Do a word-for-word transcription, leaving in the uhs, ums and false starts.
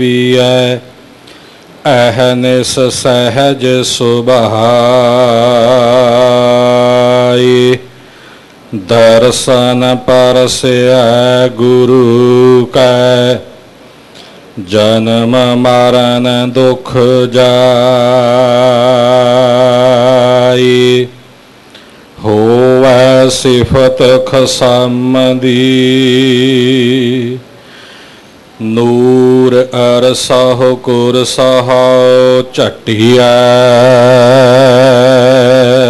ਪੀਐ ਅਹਨਿਸ ਸਹਿਜ ਸੁਭਾਈ। ਦਰਸ਼ਨ ਪਰਸਿਐ ਗੁਰੂ ਕੈ ਜਨਮ ਮਰਨ ਦੁਖ ਜਾਈ। ਹੋਵੈ ਸਿਫਤ ਖਸਮ ਦੀ ਨੂਰ ਅਰਸਹੁ ਕੁਰਸਹੁ ਝਟਿਐ।